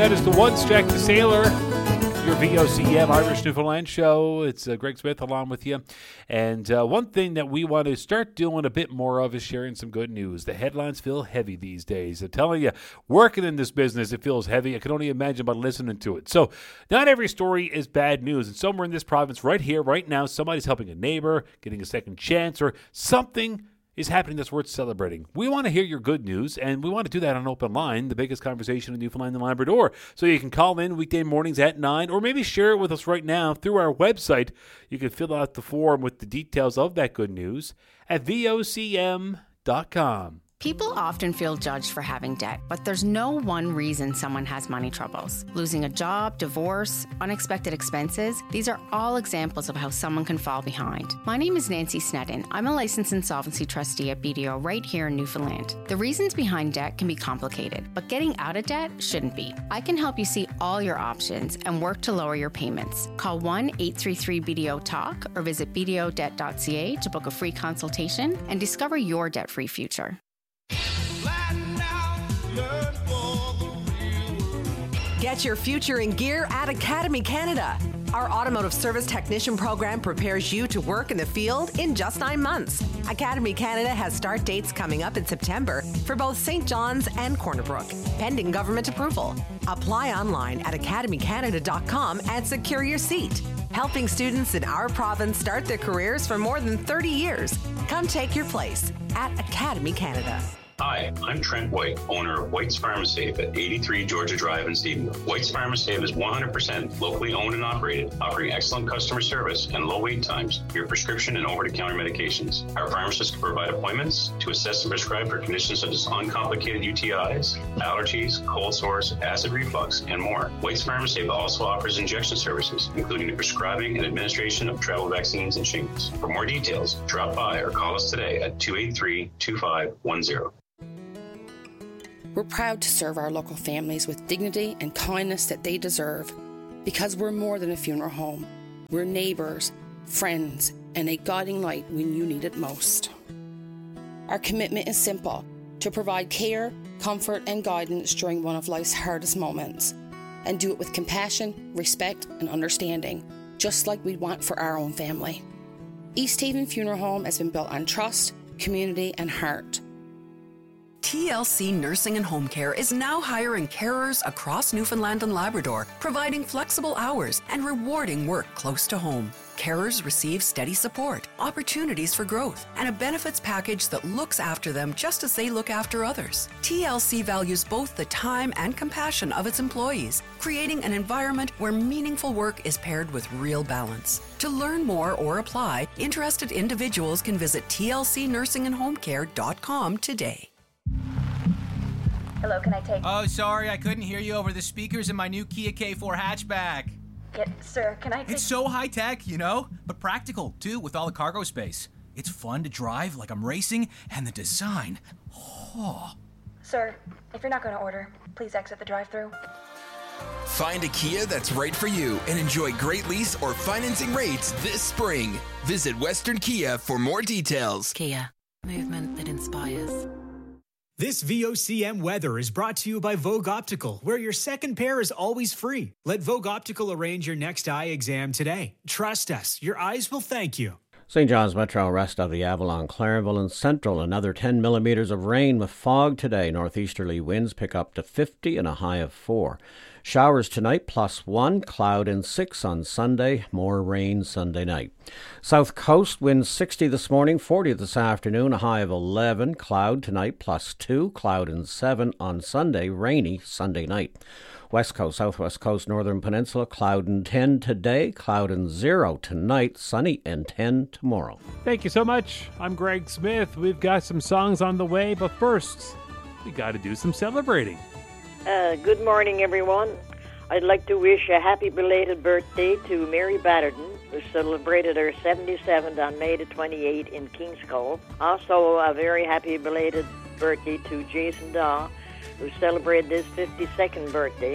That is the Once Jack the Sailor, your VOCM Irish Newfoundland show. It's Greg Smith along with you. And one thing that we want to start doing a bit more of is sharing some good news. The headlines feel heavy these days. I'm telling you, working in this business, it feels heavy. I can only imagine by listening to it. So not every story is bad news. And somewhere in this province, right here, right now, somebody's helping a neighbor, getting a second chance, or something is happening that's worth celebrating. We want to hear your good news, and we want to do that on Open Line, the biggest conversation in Newfoundland and Labrador. So you can call in weekday mornings at 9, or maybe share it with us right now through our website. You can fill out the form with the details of that good news at vocm.com. People often feel judged for having debt, but there's no one reason someone has money troubles. Losing a job, divorce, unexpected expenses, these are all examples of how someone can fall behind. My name is Nancy Snedden. I'm a licensed insolvency trustee at BDO right here in Newfoundland. The reasons behind debt can be complicated, but getting out of debt shouldn't be. I can help you see all your options and work to lower your payments. Call 1-833-BDO-TALK or visit bdodebt.ca to book a free consultation and discover your debt-free future. Get your future in gear at Academy Canada. Our automotive service technician program prepares you to work in the field in just 9 months. Academy Canada has start dates coming up in September for both St. John's and Corner Brook, pending government approval. Apply online at academycanada.com and secure your seat. Helping students in our province start their careers for more than 30 years. Come take your place at Academy Canada. Hi, I'm Trent White, owner of White's Pharmasafe at 83 Georgia Drive in Stephenville. White's Pharmasafe is 100% locally owned and operated, offering excellent customer service and low wait times for your prescription and over-the-counter medications. Our pharmacists can provide appointments to assess and prescribe for conditions such as uncomplicated UTIs, allergies, cold sores, acid reflux, and more. White's Pharmasafe also offers injection services, including the prescribing and administration of travel vaccines and shingles. For more details, drop by or call us today at 283-2510. We're proud to serve our local families with dignity and kindness that they deserve, because we're more than a funeral home. We're neighbours, friends, and a guiding light when you need it most. Our commitment is simple: to provide care, comfort, and guidance during one of life's hardest moments, and do it with compassion, respect, and understanding, just like we'd want for our own family. East Haven Funeral Home has been built on trust, community, and heart. TLC Nursing and Home Care is now hiring carers across Newfoundland and Labrador, providing flexible hours and rewarding work close to home. Carers receive steady support, opportunities for growth, and a benefits package that looks after them just as they look after others. TLC values both the time and compassion of its employees, creating an environment where meaningful work is paired with real balance. To learn more or apply, interested individuals can visit tlcnursingandhomecare.com today. Hello, can I take... Oh, sorry, I couldn't hear you over the speakers in my new Kia K4 hatchback. Sir, can I take... It's so high-tech, you know, but practical, too, with all the cargo space. It's fun to drive like I'm racing, and the design... Oh. Sir, if you're not going to order, please exit the drive-thru. Find a Kia that's right for you and enjoy great lease or financing rates this spring. Visit Western Kia for more details. Kia, movement that inspires. This VOCM weather is brought to you by Vogue Optical, where your second pair is always free. Let Vogue Optical arrange your next eye exam today. Trust us, your eyes will thank you. St. John's Metro rest of the Avalon, Clarenville and Central. Another 10 millimeters of rain with fog today. Northeasterly winds pick up to 50 and a high of 4. Showers tonight, +1. Cloud and 6 on Sunday. More rain Sunday night. South Coast winds 60 this morning, 40 this afternoon. A high of 11. Cloud tonight, +2. Cloud and 7 on Sunday. Rainy Sunday night. West Coast, Southwest Coast, Northern Peninsula, cloud and 10 today, cloud and 0 tonight, sunny and 10 tomorrow. Thank you so much. I'm Greg Smith. We've got some songs on the way, but first, we got to do some celebrating. Good morning, everyone. I'd like to wish a happy belated birthday to Mary Batterton, who celebrated her 77th on May the 28th in King's Cove. Also, a very happy belated birthday to Jason Daw, who celebrated his 52nd birthday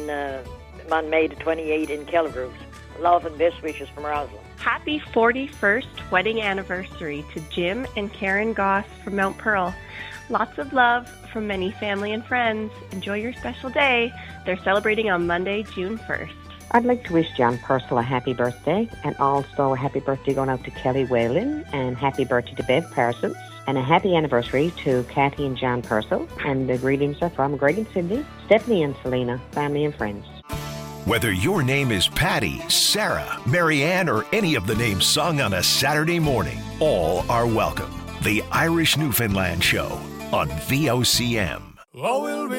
on May the 28th in Kellebrooks. Love and best wishes from Rosalind. Happy 41st wedding anniversary to Jim and Karen Goss from Mount Pearl. Lots of love from many family and friends. Enjoy your special day. They're celebrating on Monday, June 1st. I'd like to wish John Purcell a happy birthday, and also a happy birthday going out to Kelly Whalen, and happy birthday to Bev Parsons, and a happy anniversary to Kathy and John Purcell. And the greetings are from Greg and Cindy, Stephanie and Selena, family and friends. Whether your name is Patty, Sarah, Marianne, or any of the names sung on a Saturday morning, all are welcome. The Irish Newfoundland Show on VOCM. Oh, we'll be